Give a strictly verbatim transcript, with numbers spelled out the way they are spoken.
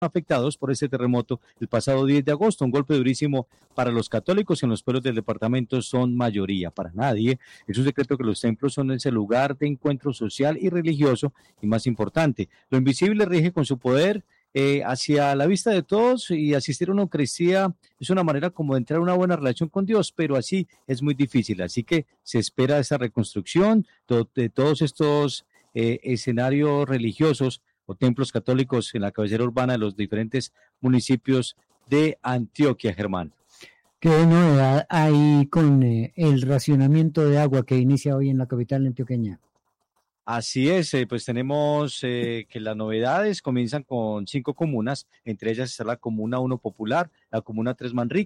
afectados por este terremoto el pasado diez de agosto, un golpe durísimo para los católicos en los pueblos del departamento son mayoría. Para nadie es un secreto que los templos son ese lugar de encuentro social y religioso y más importante, lo invisible rige con su poder eh, hacia la vista de todos y asistir a una Eucaristía es una manera como de entrar a una buena relación con Dios, pero así es muy difícil, así que se espera esa reconstrucción to- de todos estos eh, escenarios religiosos o templos católicos en la cabecera urbana de los diferentes municipios de Antioquia, Germán. ¿Qué novedad hay con eh, el racionamiento de agua que inicia hoy en la capital antioqueña? Así es, eh, pues tenemos eh, que las novedades comienzan con cinco comunas, entre ellas está la Comuna uno Popular, la Comuna tres Manrique,